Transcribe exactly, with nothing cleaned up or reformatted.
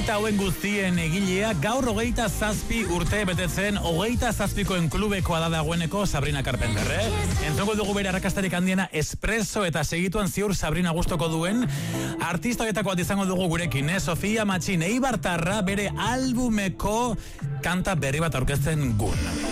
hita hauen guztien egilea, gaur hogeita zazpi urte betetzen, hogeita zazpikoen klubekoa da dagoeneko Sabrina Carpenter, eh? Entzongo dugu bere arrakastarik handiena Espresso eta segituan ziur Sabrina gustoko duen artista horietako bat izango dugu gurekin, eh? Sofia Matxin eibartarra bere albumeko kanta berri bat aurkezten gun.